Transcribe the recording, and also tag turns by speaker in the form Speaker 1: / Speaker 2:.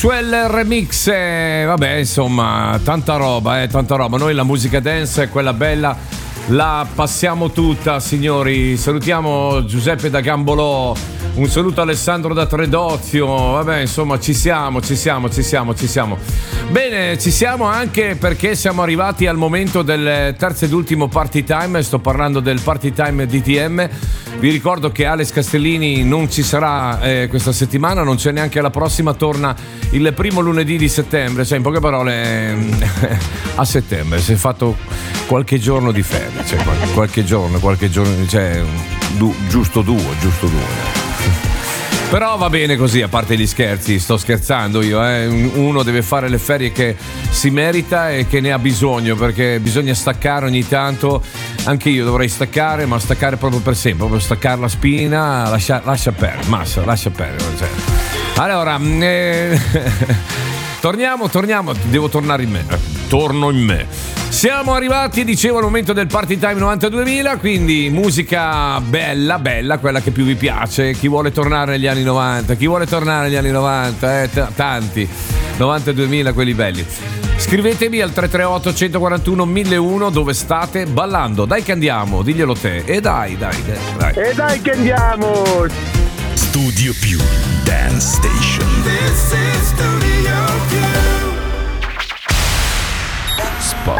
Speaker 1: Maxwell Remix, vabbè, insomma, tanta roba, tanta roba. Noi la musica dance è quella bella, la passiamo tutta, signori. Salutiamo Giuseppe da Gambolò, un saluto a Alessandro da Tredozio. Vabbè, insomma, ci siamo. Bene, ci siamo anche perché siamo arrivati al momento del terzo ed ultimo party time. Sto parlando del party time DTM. Vi ricordo che Alex Castellini non ci sarà questa settimana, non c'è neanche la prossima, torna il primo lunedì di settembre, cioè in poche parole a settembre si è fatto qualche giorno di ferie, cioè qualche giorno, cioè giusto due. Però va bene così, a parte gli scherzi, sto scherzando io, uno deve fare le ferie che si merita e che ne ha bisogno, perché bisogna staccare ogni tanto. Anche io dovrei staccare, ma staccare proprio per sempre, proprio staccare la spina, lascia perdere, massa, lascia perdere. Cioè. Allora, torniamo, devo tornare in me. Torno in me. Siamo arrivati, dicevo, al momento del Party Time 92.000, quindi musica bella, quella che più vi piace. Chi vuole tornare negli anni 90? Tanti. 92.000, quelli belli. Scrivetemi al 338 141 1001 dove state ballando. Dai che andiamo, diglielo te. E dai.
Speaker 2: E dai che andiamo.
Speaker 3: Studio Più Dance Station.
Speaker 4: This is Studio Più.